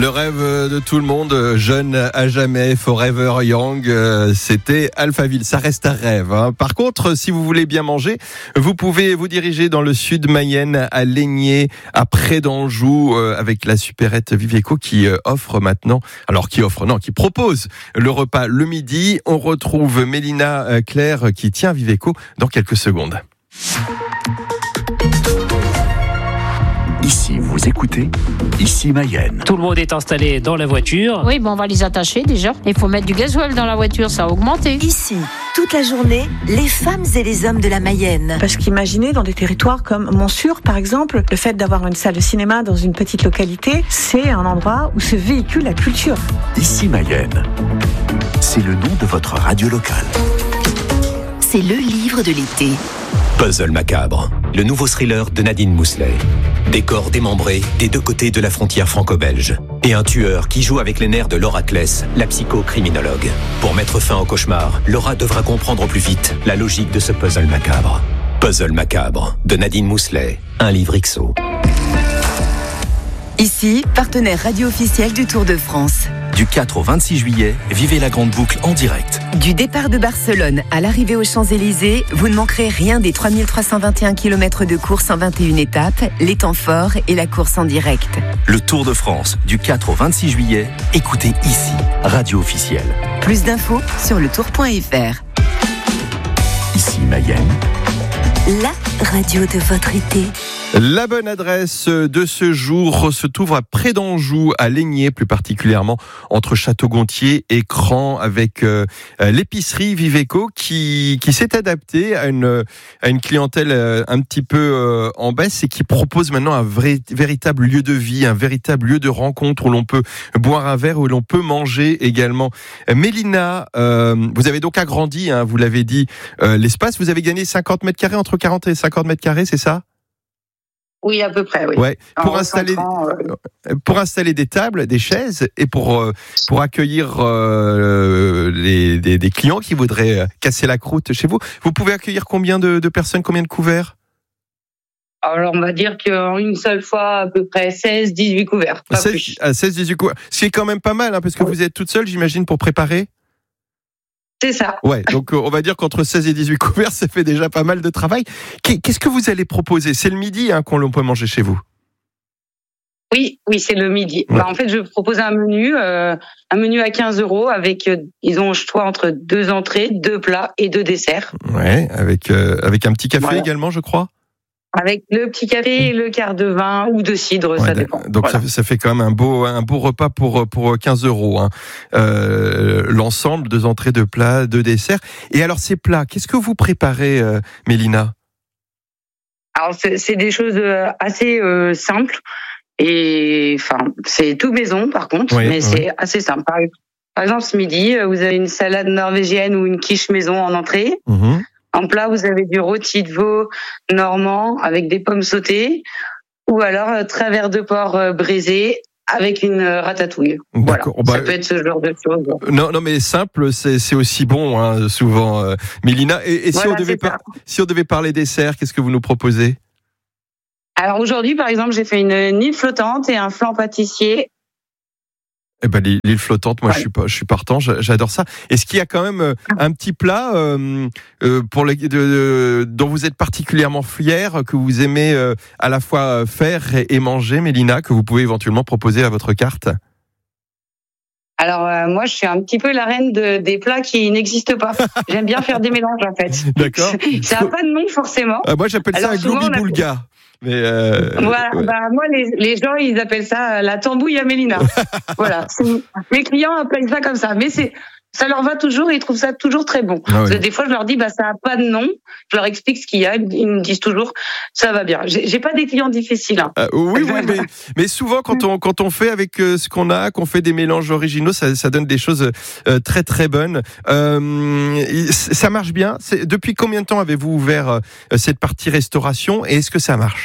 Le rêve de tout le monde, jeune à jamais, forever young, c'était Alphaville. Ça reste un rêve, hein. Par contre, si vous voulez bien manger, vous pouvez vous diriger dans le sud Mayenne, à Laigné, à près d'Anjou, avec la supérette Viveco qui qui propose le repas le midi. On retrouve Mélina Claire qui tient Viveco dans quelques secondes. Ici, vous écoutez, ici Mayenne. Tout le monde est installé dans la voiture. Oui, on va les attacher déjà. Il faut mettre du gasoil dans la voiture, ça a augmenté. Ici, toute la journée, les femmes et les hommes de la Mayenne. Parce qu'imaginez dans des territoires comme Montsûrs, par exemple, le fait d'avoir une salle de cinéma dans une petite localité, c'est un endroit où se véhicule la culture. Ici Mayenne, c'est le nom de votre radio locale. C'est le livre de l'été. Puzzle macabre, le nouveau thriller de Nadine Mousselet. Décor démembré des deux côtés de la frontière franco-belge. Et un tueur qui joue avec les nerfs de Laura Kless, la psychocriminologue. Pour mettre fin au cauchemar, Laura devra comprendre au plus vite la logique de ce puzzle macabre. Puzzle macabre, de Nadine Mousselet, un livre XO. Ici, partenaire radio officiel du Tour de France. Du 4 au 26 juillet, vivez la grande boucle en direct. Du départ de Barcelone à l'arrivée aux Champs-Élysées, vous ne manquerez rien des 3321 km de course en 21 étapes, les temps forts et la course en direct. Le Tour de France, du 4 au 26 juillet, écoutez ici, radio officielle. Plus d'infos sur letour.fr. Ici Mayenne, La radio de votre été. La bonne adresse de ce jour se trouve à près d'Anjou, à Laigné, plus particulièrement entre Château-Gontier et Cran, avec l'épicerie Viveco qui s'est adaptée à une clientèle un petit peu en baisse et qui propose maintenant un véritable lieu de vie, un véritable lieu de rencontre où l'on peut boire un verre, où l'on peut manger également. Mélina, vous avez donc agrandi, hein, vous l'avez dit, l'espace. Vous avez gagné 50 mètres carrés, entre 40 et 50 mètres carrés, c'est ça ? Oui, à peu près, oui. Ouais. Pour installer des tables, des chaises et pour accueillir des clients qui voudraient casser la croûte chez vous. Vous pouvez accueillir combien de personnes, combien de couverts ? Alors, on va dire qu'en une seule fois, à peu près 16-18 couverts. 16-18 couverts. Ce qui est quand même pas mal, hein, parce que vous êtes toute seule, j'imagine, pour préparer. C'est ça. Ouais, donc on va dire qu'entre 16 et 18 couverts, ça fait déjà pas mal de travail. Qu'est-ce que vous allez proposer ? C'est le midi qu'on peut manger chez vous ? Oui, c'est le midi. Ouais. En fait, je propose un menu à 15 € avec, ils ont le choix entre 2 entrées, 2 plats et 2 desserts. Ouais, avec un petit café également, je crois. Avec le petit café et le quart de vin ou de cidre, ça dépend. Donc voilà. ça fait quand même un beau repas pour 15 €. Hein. L'ensemble, 2 entrées, 2 plats, 2 desserts. Et alors ces plats, qu'est-ce que vous préparez, Mélina ? Alors c'est des choses assez simples et c'est tout maison par contre, mais c'est assez simple. Par exemple, ce midi, vous avez une salade norvégienne ou une quiche maison en entrée. Mmh. En plat, vous avez du rôti de veau normand avec des pommes sautées ou alors travers de porc braisé avec une ratatouille. D'accord. Voilà. Ça peut être ce genre de choses. Non, mais simple, c'est aussi bon, hein, souvent, Mélina. Et voilà, si on devait parler dessert, qu'est-ce que vous nous proposez ? Alors aujourd'hui, par exemple, j'ai fait une île flottante et un flan pâtissier. Eh ben l'île flottante, moi je suis partant, j'adore ça. Est-ce qu'il y a quand même un petit plat dont vous êtes particulièrement fier, que vous aimez à la fois faire et manger, Mélina, que vous pouvez éventuellement proposer à votre carte ? Alors moi je suis un petit peu la reine des plats qui n'existent pas. J'aime bien faire des mélanges en fait. D'accord. Ça n'a pas de nom forcément. Moi j'appelle ça un globi-boulga. Mais voilà, moi les gens ils appellent ça la tambouille à Mélina. Voilà, mes clients appellent ça comme ça, mais ça leur va toujours et ils trouvent ça toujours très bon. Parce que des fois je leur dis ça a pas de nom, je leur explique ce qu'il y a, ils me disent toujours ça va bien. J'ai pas des clients difficiles. Hein. Oui, mais souvent quand on fait avec ce qu'on fait des mélanges originaux, ça donne des choses très très bonnes. Ça marche bien. Depuis combien de temps avez-vous ouvert cette partie restauration et est-ce que ça marche ?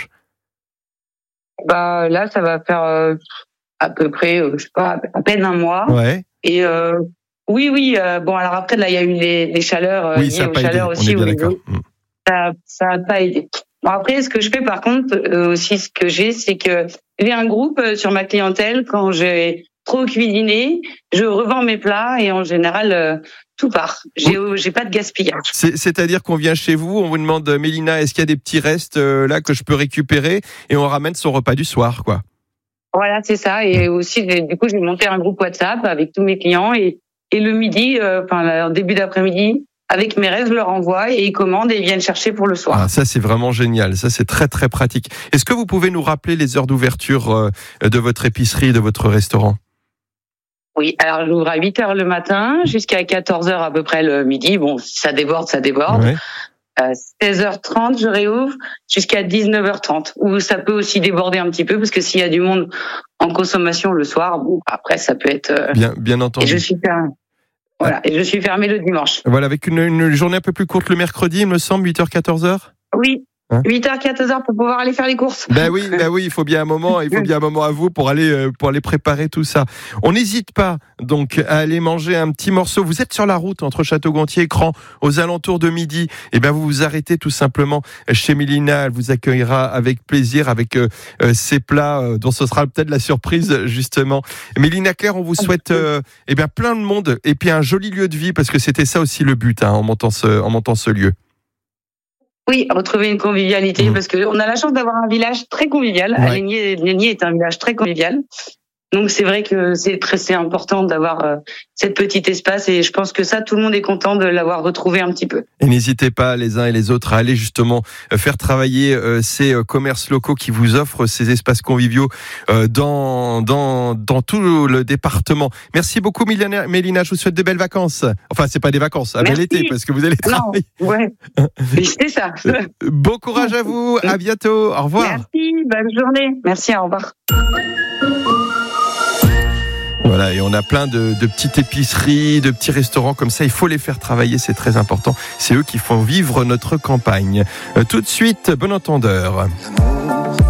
Là, ça va faire à peu près, je sais pas, à peine un mois. Ouais. Et oui. Bon, alors après, là, il y a eu les chaleurs liées aux chaleurs aussi. On est bien d'accord. Ça a pas aidé. Bon, après, ce que je fais par contre, aussi ce que j'ai, c'est que j'ai un groupe sur ma clientèle. Quand j'ai trop cuisiné, je revends mes plats et en général, tout part. J'ai pas de gaspillage. C'est-à-dire qu'on vient chez vous, on vous demande, Mélina, est-ce qu'il y a des petits restes là que je peux récupérer, et on ramène son repas du soir, quoi. Voilà, c'est ça. Et aussi, du coup, j'ai monté un groupe WhatsApp avec tous mes clients et le midi, en début d'après-midi, avec mes restes, je leur envoie et ils commandent et ils viennent chercher pour le soir. Ah, ça, c'est vraiment génial. Ça, c'est très, très pratique. Est-ce que vous pouvez nous rappeler les heures d'ouverture de votre épicerie, de votre restaurant ? Oui, alors j'ouvre à 8h le matin jusqu'à 14h à peu près le midi. Bon, si ça déborde, ça déborde. Ouais. 16h30, je réouvre jusqu'à 19h30. Ou ça peut aussi déborder un petit peu parce que s'il y a du monde en consommation le soir, bon, après ça peut être... Bien entendu. Et je suis fermé. Voilà, et je suis fermé le dimanche. Voilà, avec une journée un peu plus courte le mercredi, il me semble, 8h, 14h ? Oui. 8h, 14h pour pouvoir aller faire les courses. Ben oui, il faut bien un moment à vous pour aller préparer tout ça. On n'hésite pas donc à aller manger un petit morceau. Vous êtes sur la route entre Château-Gontier et Cran aux alentours de midi. Et ben vous vous arrêtez tout simplement chez Mélina. Elle vous accueillera avec plaisir avec ses plats dont ce sera peut-être la surprise justement. Mélina Claire, on vous souhaite plein de monde et puis un joli lieu de vie parce que c'était ça aussi le but en montant ce lieu. Oui, retrouver une convivialité parce que on a la chance d'avoir un village très convivial. Ouais. Lénier est un village très convivial. Donc c'est vrai que c'est important d'avoir cette petite espace et je pense que ça, tout le monde est content de l'avoir retrouvé un petit peu. Et n'hésitez pas les uns et les autres à aller justement faire travailler ces commerces locaux qui vous offrent ces espaces conviviaux dans tout le département. Merci beaucoup Mélina, je vous souhaite de belles vacances. Enfin, c'est pas des vacances, un bel été parce que vous allez travailler. Non, ouais, c'est ça. Bon courage à vous, à bientôt, au revoir. Merci, bonne journée. Merci, au revoir. Voilà, et on a plein de petites épiceries, de petits restaurants comme ça. Il faut les faire travailler, c'est très important. C'est eux qui font vivre notre campagne. Tout de suite, bon entendeur.